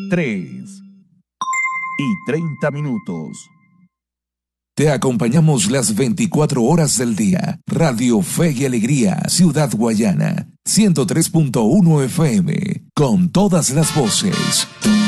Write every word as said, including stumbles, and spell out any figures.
tres y treinta minutos. Te acompañamos las veinticuatro horas del día. Radio Fe y Alegría, Ciudad Guayana, ciento tres punto uno F M, con todas las voces.